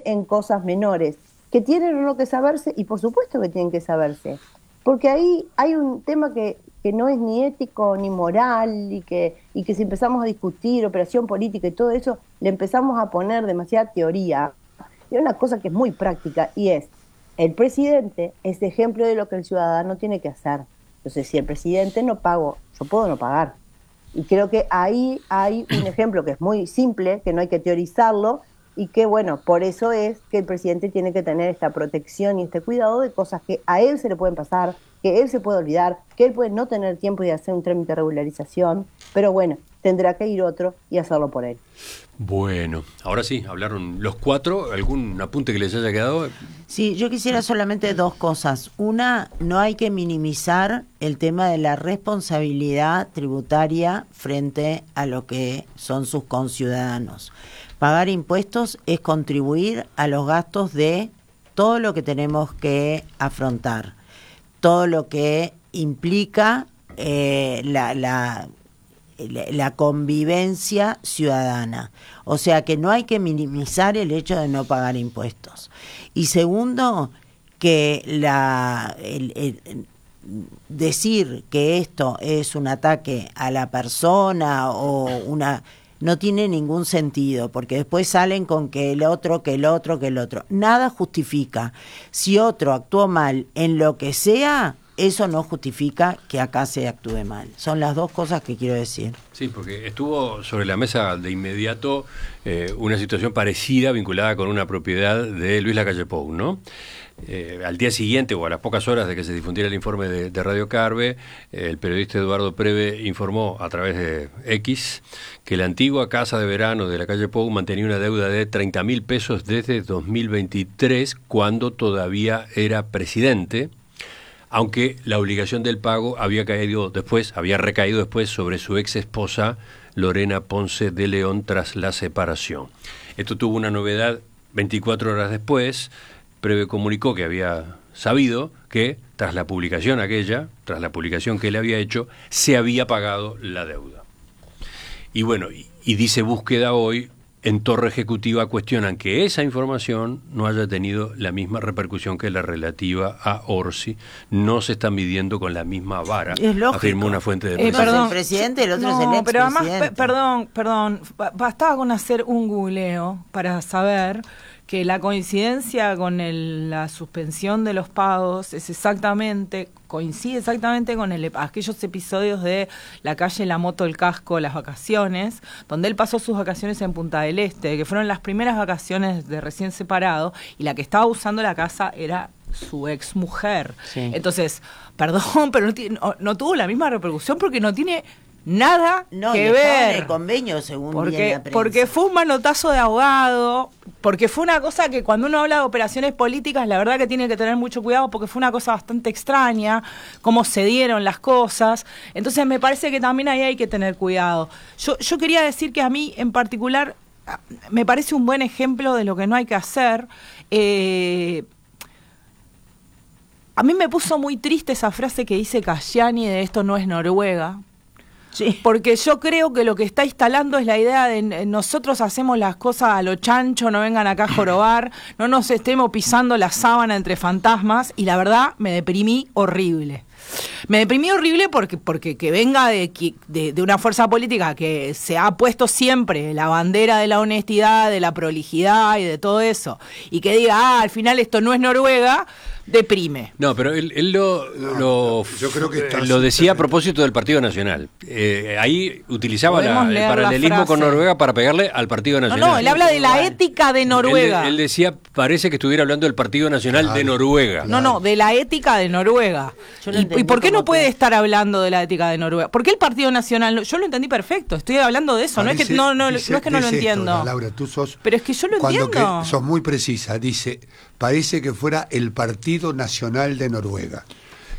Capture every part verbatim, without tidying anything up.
en cosas menores, que tienen o no que saberse, y por supuesto que tienen que saberse, porque ahí hay un tema que, que no es ni ético ni moral, y que, y que si empezamos a discutir operación política y todo eso, le empezamos a poner demasiada teoría. Y hay una cosa que es muy práctica, y es, el presidente es ejemplo de lo que el ciudadano tiene que hacer. Entonces, si el presidente no pago, yo puedo no pagar. Y creo que ahí hay un ejemplo que es muy simple, que no hay que teorizarlo, y que, bueno, por eso es que el presidente tiene que tener esta protección y este cuidado de cosas que a él se le pueden pasar, que él se puede olvidar, que él puede no tener tiempo de hacer un trámite de regularización, pero bueno, tendrá que ir otro y hacerlo por él. Bueno, ahora sí, hablaron los cuatro. ¿Algún apunte que les haya quedado? Sí, yo quisiera solamente dos cosas. Una, no hay que minimizar el tema de la responsabilidad tributaria frente a lo que son sus conciudadanos. Pagar impuestos es contribuir a los gastos de todo lo que tenemos que afrontar, todo lo que implica eh, la... la la convivencia ciudadana. O sea que no hay que minimizar el hecho de no pagar impuestos. Y segundo, que la el, el, decir que esto es un ataque a la persona o una... no tiene ningún sentido, porque después salen con que el otro, que el otro, que el otro. Nada justifica. Si otro actuó mal en lo que sea, eso no justifica que acá se actúe mal. Son las dos cosas que quiero decir. Sí, porque estuvo sobre la mesa de inmediato eh, una situación parecida vinculada con una propiedad de Luis Lacalle Pou, ¿no? Eh, al día siguiente o a las pocas horas de que se difundiera el informe de, de Radio Carve, eh, el periodista Eduardo Preve informó a través de X que la antigua casa de verano de la calle Pou mantenía una deuda de treinta mil pesos desde dos mil veintitrés, cuando todavía era presidente, aunque la obligación del pago había caído después, había recaído después sobre su ex esposa Lorena Ponce de León tras la separación. Esto tuvo una novedad veinticuatro horas después. Preve comunicó que había sabido que tras la publicación aquella, tras la publicación que él había hecho, se había pagado la deuda. Y bueno, y, y dice Búsqueda hoy, en Torre Ejecutiva cuestionan que esa información no haya tenido la misma repercusión que la relativa a Orsi. No se están midiendo con la misma vara, es lógico, afirmó una fuente de prensa. prensa. Eh, perdón, el presidente, el otro no, es el expresidente. Pero además, pe- perdón, perdón, bastaba con hacer un googleo para saber que la coincidencia con el, la suspensión de los pagos es exactamente, coincide exactamente con el, aquellos episodios de La Calle, la moto, el casco, las vacaciones, donde él pasó sus vacaciones en Punta del Este, que fueron las primeras vacaciones de recién separado, y la que estaba usando la casa era su ex mujer. Sí. Entonces, perdón, pero no, no, no tuvo la misma repercusión porque no tiene nada no, que y ver. En el convenio, según porque, viene la prensa. Porque fue un manotazo de ahogado, porque fue una cosa que cuando uno habla de operaciones políticas, la verdad que tiene que tener mucho cuidado, porque fue una cosa bastante extraña, cómo se dieron las cosas. Entonces me parece que también ahí hay que tener cuidado. Yo, yo quería decir que a mí en particular me parece un buen ejemplo de lo que no hay que hacer. Eh, a mí me puso muy triste esa frase que dice Cayani de esto no es Noruega. Sí. Porque yo creo que lo que está instalando es la idea de nosotros hacemos las cosas a lo chancho, no vengan acá a jorobar, no nos estemos pisando la sábana entre fantasmas, y la verdad me deprimí horrible. Me deprimí horrible porque, porque que venga de, de, de una fuerza política que se ha puesto siempre la bandera de la honestidad, de la prolijidad y de todo eso, y que diga, ah, al final esto no es Noruega, deprime. No, pero él, él lo, no, lo, yo creo que está lo decía a propósito del Partido Nacional. Eh, ahí utilizaba la, el paralelismo la con Noruega para pegarle al Partido Nacional. No, no, él habla de la ética de Noruega. Él, él decía, parece que estuviera hablando del Partido Nacional claro, de Noruega. No, no, de la ética de Noruega. ¿Y, ¿Y por qué no puede que... estar hablando de la ética de Noruega? ¿Por qué el Partido Nacional? Yo lo entendí perfecto, estoy hablando de eso, parece, no es que no, no, dice, no, es que no lo entiendo. Esto, Laura, tú sos, pero es que yo lo cuando entiendo. Que sos muy precisa, dice, parece que fuera el Partido Nacional de Noruega.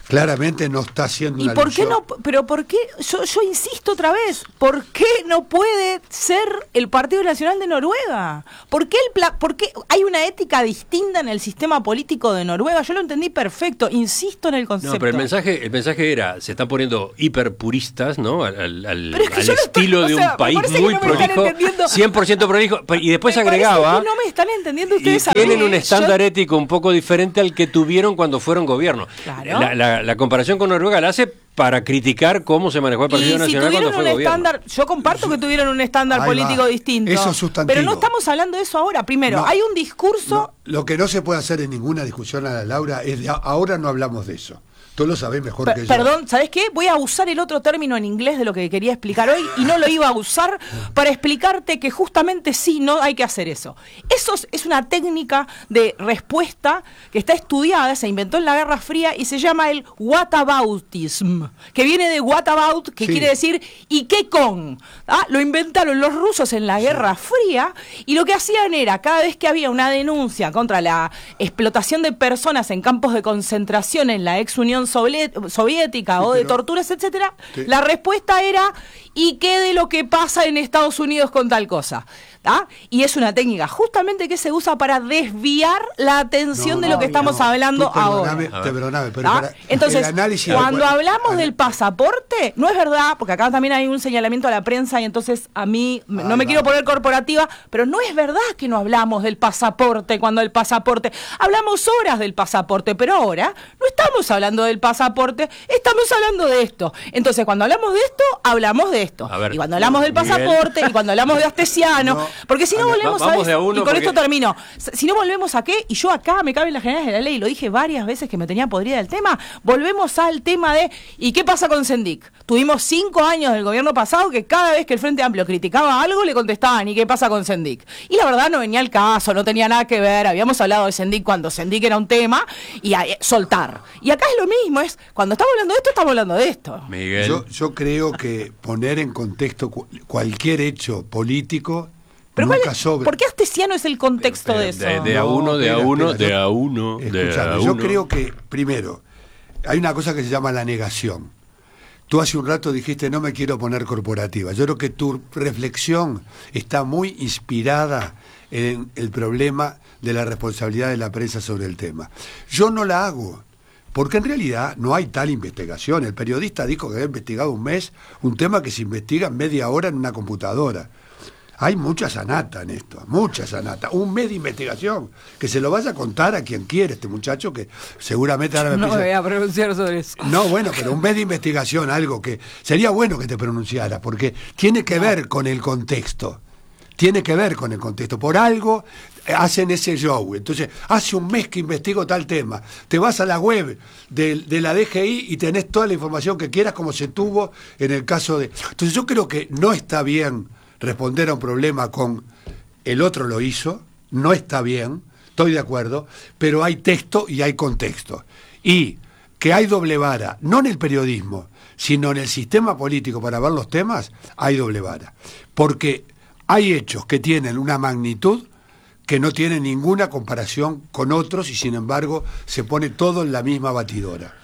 claramente no está haciendo ¿Y una por qué alusión. no? Pero ¿por qué? Yo, yo insisto otra vez, ¿por qué no puede ser el Partido Nacional de Noruega? ¿Por qué, el pla ¿Por qué hay una ética distinta en el sistema político de Noruega? Yo lo entendí perfecto, insisto en el concepto. No, pero el mensaje, el mensaje era, se están poniendo hiperpuristas, ¿no? Al, al, Es que al yo estilo no, de o sea, un país me muy que no me prolijo, cien por ciento prolijo, y después me agregaba... Que no me están entendiendo ustedes y tienen a mí. un estándar Yo... ético un poco diferente al que tuvieron cuando fueron gobierno. Claro. La, la, la comparación con Noruega la hace para criticar cómo se manejó el Partido y Nacional si cuando fue un gobierno. estándar, yo comparto que tuvieron un estándar Ahí político va. distinto. Eso es sustantivo. Pero no estamos hablando de eso ahora. Primero, No, hay un discurso... no, lo que no se puede hacer en ninguna discusión, Ana Laura, es de ahora no hablamos de eso. Tú lo sabés mejor Per que yo. Perdón, ¿sabés qué? Voy a usar el otro término en inglés de lo que quería explicar hoy y no lo iba a usar para explicarte que justamente sí, no hay que hacer eso. Eso es, es una técnica de respuesta que está estudiada, se inventó en la Guerra Fría y se llama el whataboutism, que viene de what about, que Sí. quiere decir ¿y qué con? ¿Ah? Lo inventaron los rusos en la Guerra Fría y lo que hacían era, cada vez que había una denuncia contra la explotación de personas en campos de concentración en la ex Unión soviética Sí, o de pero- torturas, etcétera, Te- la respuesta era ¿y qué de lo que pasa en Estados Unidos con tal cosa? ¿Ah? Y es una técnica justamente que se usa para desviar la atención No, de lo no, que estamos no. hablando Tú perdoname, ahora. te perdoname, pero ¿Ah? para Entonces, el análisis de- cuando hablamos Ana- del pasaporte, no es verdad, porque acá también hay un señalamiento a la prensa y entonces a mí m- no Ahí me va. quiero poner corporativa, pero no es verdad que no hablamos del pasaporte cuando el pasaporte, hablamos horas del pasaporte, pero ahora no estamos hablando del pasaporte, estamos hablando de esto. Entonces, cuando hablamos de esto, hablamos de esto. A ver, y cuando hablamos del Miguel. pasaporte y cuando hablamos de Astesiano, No, porque si no Ana, volvemos va- vamos a de a uno y con porque- esto termino. Si no volvemos a qué, y yo acá me cabe en las generales de la ley, lo dije varias veces que me tenía podrida el tema, volvemos al tema de ¿y qué pasa con Sendik? Tuvimos cinco años del gobierno pasado que cada vez que el Frente Amplio criticaba algo le contestaban ¿y qué pasa con Sendik? Y la verdad no venía al caso, no tenía nada que ver, habíamos hablado de Sendik cuando Sendik era un tema y a, eh, soltar. Y acá es lo mismo, es cuando estamos hablando de esto, estamos hablando de esto. Miguel. Yo, yo creo que poner en contexto cu- cualquier hecho político Pero ¿cuál nunca es- sobre. ¿por qué Astesiano es el contexto de eso? De, de a No, uno, de a espera, uno, espera, de yo- a uno, de Escuchame, a yo uno. creo que, primero, hay una cosa que se llama la negación. Tú hace un rato dijiste, no me quiero poner corporativa. Yo creo que tu reflexión está muy inspirada en el problema de la responsabilidad de la prensa sobre el tema. Yo no la hago, porque en realidad no hay tal investigación. El periodista dijo que había investigado un mes un tema que se investiga en media hora en una computadora. Hay mucha sanata en esto, mucha sanata. Un mes de investigación, que se lo vaya a contar a quien quiere este muchacho, que seguramente ahora me No me empieza- voy a pronunciar sobre eso. No, bueno, pero un mes de investigación, algo que sería bueno que te pronunciara, porque tiene que ver con el contexto. Tiene que ver con el contexto. Por algo eh, hacen ese show. Entonces, hace un mes que investigo tal tema. Te vas a la web de, de la D G I y tenés toda la información que quieras, como se tuvo en el caso de... Entonces, yo creo que no está bien responder a un problema con el otro lo hizo, no está bien, estoy de acuerdo, pero hay texto y hay contexto. Y que hay doble vara, no en el periodismo, sino en el sistema político para ver los temas, hay doble vara. Porque hay hechos que tienen una magnitud que no tienen ninguna comparación con otros y sin embargo se pone todo en la misma batidora.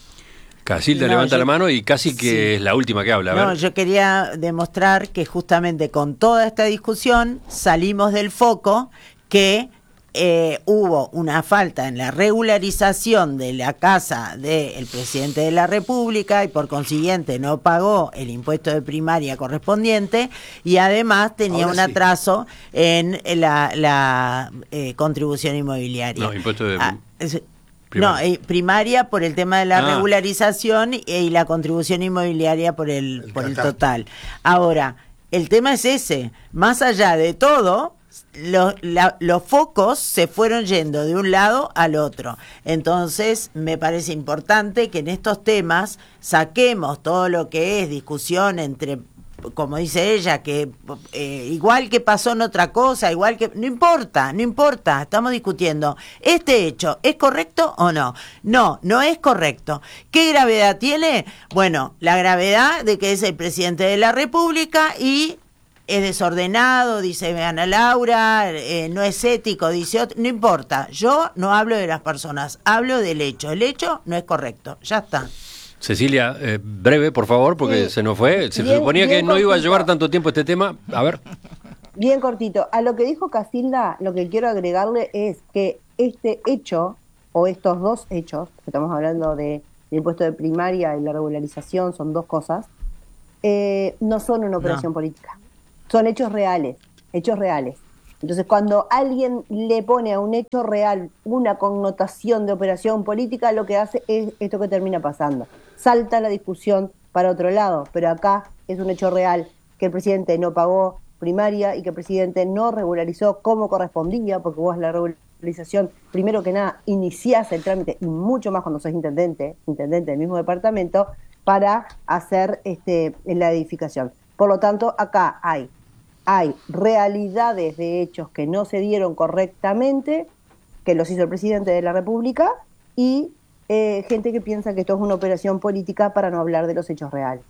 Casilda No, levanta yo- la mano y casi que sí. es la última que habla. A No, ver. yo quería demostrar que justamente con toda esta discusión salimos del foco que eh, hubo una falta en la regularización de la casa del presidente de la República y por consiguiente no pagó el impuesto de primaria correspondiente y además tenía Ahora un sí. atraso en la, la eh, contribución inmobiliaria. No, impuesto de- Ah, es- Primaria. No, eh, primaria por el tema de la Ah. regularización y, y la contribución inmobiliaria por el, El por el total. total. Ahora, el tema es ese. Más allá de todo, lo- la- los focos se fueron yendo de un lado al otro. Entonces, me parece importante que en estos temas saquemos todo lo que es discusión entre, como dice ella, que eh, igual que pasó en otra cosa, igual que... No importa, no importa, estamos discutiendo. ¿Este hecho es correcto o no? No, no es correcto. ¿Qué gravedad tiene? Bueno, la gravedad de que es el presidente de la República y es desordenado, dice Ana Laura, eh, no es ético, dice otro, no importa, yo no hablo de las personas, hablo del hecho, el hecho no es correcto, ya está. Cecilia, eh, breve, por favor, porque sí. se nos fue, se bien, suponía que no cortito. iba a llevar tanto tiempo este tema, a ver. Bien cortito, a lo que dijo Casilda, lo que quiero agregarle es que este hecho, o estos dos hechos, que estamos hablando de, del impuesto de primaria y la regularización, son dos cosas, eh, no son una operación no. política. Son hechos reales, hechos reales. Entonces, cuando alguien le pone a un hecho real una connotación de operación política, lo que hace es esto que termina pasando. Salta la discusión para otro lado, pero acá es un hecho real que el presidente no pagó primaria y que el presidente no regularizó como correspondía, porque vos la regularización, primero que nada, iniciás el trámite, y mucho más cuando sos intendente, intendente del mismo departamento, para hacer este, la edificación. Por lo tanto, acá hay Hay realidades de hechos que no se dieron correctamente, que los hizo el presidente de la República, y eh, gente que piensa que esto es una operación política para no hablar de los hechos reales.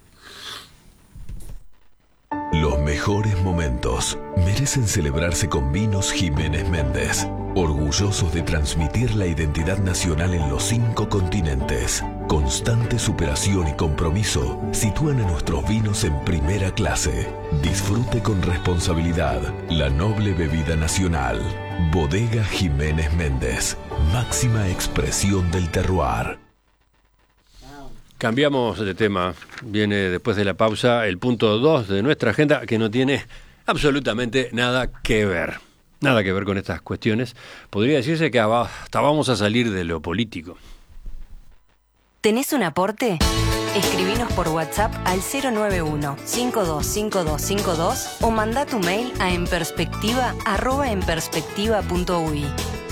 Los mejores momentos merecen celebrarse con Vinos Jiménez Méndez, orgullosos de transmitir la identidad nacional en los cinco continentes. Constante superación y compromiso sitúan a nuestros vinos en primera clase. Disfrute con responsabilidad la noble bebida nacional. Bodega Jiménez Méndez, máxima expresión del terroir. Cambiamos de tema. Viene después de la pausa el punto dos de nuestra agenda, que no tiene absolutamente nada que ver. Nada que ver con estas cuestiones. Podría decirse que hasta vamos a salir de lo político. ¿Tenés un aporte? Escribinos por WhatsApp al cero nueve uno, cinco dos cinco dos cinco dos o mandá tu mail a enperspectiva arroba enperspectiva punto uy.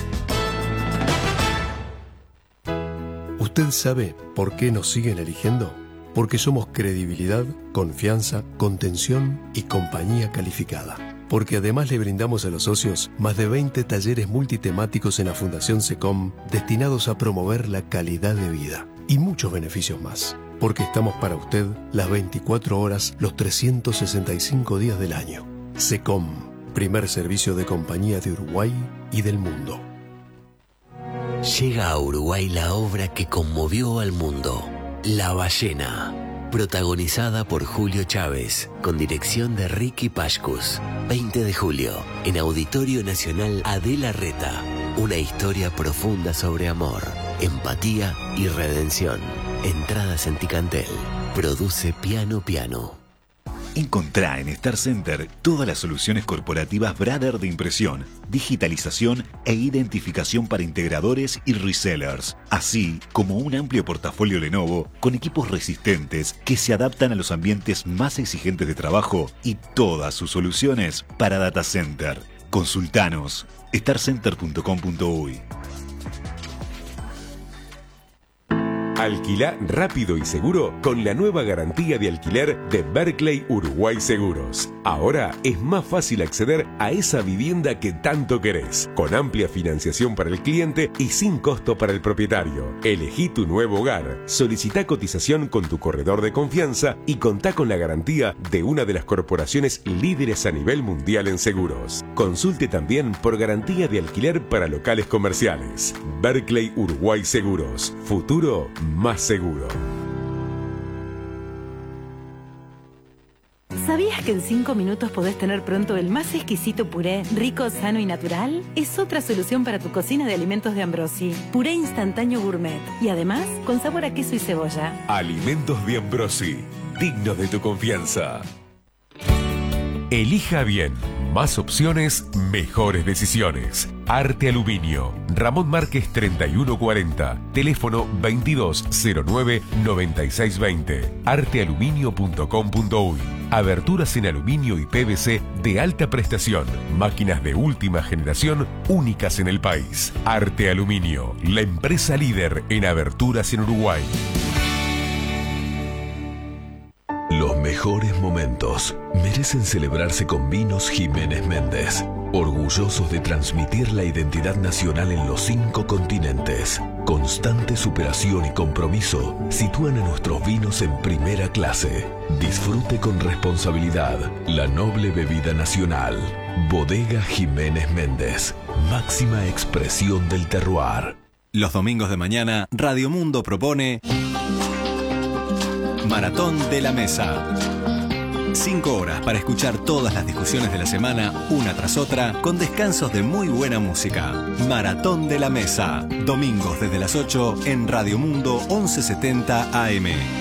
¿Usted sabe por qué nos siguen eligiendo? Porque somos credibilidad, confianza, contención y compañía calificada. Porque además le brindamos a los socios más de veinte talleres multitemáticos en la Fundación SECOM destinados a promover la calidad de vida. Y muchos beneficios más. Porque estamos para usted las veinticuatro horas, los trescientos sesenta y cinco días del año. SECOM, primer servicio de compañía de Uruguay y del mundo. Llega a Uruguay la obra que conmovió al mundo, La Ballena, protagonizada por Julio Chávez, con dirección de Ricky Pashkus. veinte de julio, en Auditorio Nacional Adela Reta, una historia profunda sobre amor, empatía y redención. Entradas en Ticantel. Produce Piano Piano. Encontrá en Star Center todas las soluciones corporativas Brother de impresión, digitalización e identificación para integradores y resellers, así como un amplio portafolio Lenovo con equipos resistentes que se adaptan a los ambientes más exigentes de trabajo y todas sus soluciones para data center. Consultanos star center punto com punto uy. Alquilá rápido y seguro con la nueva garantía de alquiler de Berkeley Uruguay Seguros. Ahora es más fácil acceder a esa vivienda que tanto querés, con amplia financiación para el cliente y sin costo para el propietario. Elegí tu nuevo hogar, solicitá cotización con tu corredor de confianza y contá con la garantía de una de las corporaciones líderes a nivel mundial en seguros. Consulte también por garantía de alquiler para locales comerciales. Berkeley Uruguay Seguros. Futuro más seguro. ¿Sabías que en cinco minutos podés tener pronto el más exquisito puré, rico, sano y natural? Es otra solución para tu cocina de alimentos de Ambrosi. Puré instantáneo gourmet. Y además, con sabor a queso y cebolla. Alimentos de Ambrosi. Dignos de tu confianza. Elija bien. Más opciones, mejores decisiones. Arte Aluminio. Ramón Márquez treinta y uno cuarenta. Teléfono veintidós cero nueve noventa y seis veinte. arte aluminio punto com punto uy. Aberturas en aluminio y P V C de alta prestación. Máquinas de última generación únicas en el país. Arte Aluminio. La empresa líder en aberturas en Uruguay. Los mejores momentos merecen celebrarse con Vinos Jiménez Méndez, orgullosos de transmitir la identidad nacional en los cinco continentes. constante superación y compromiso sitúan a nuestros vinos en primera clase. Disfrute con responsabilidad la noble bebida nacional. Bodega Jiménez Méndez, máxima expresión del terroir. Los domingos de mañana, Radio Mundo propone Maratón de la Mesa. Cinco horas para escuchar todas las discusiones de la semana, una tras otra, con descansos de muy buena música. Maratón de la Mesa. Domingos desde las ocho en Radio Mundo once setenta A M.